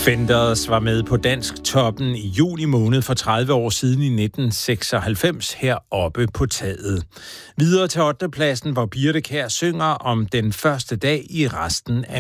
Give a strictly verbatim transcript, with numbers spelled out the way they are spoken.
Fenders var med på Dansk Toppen i juli måned for tredive år siden i nitten seksoghalvfems heroppe på taget. Videre til ottende pladsen, hvor Birthe Kjær synger om den første dag i resten af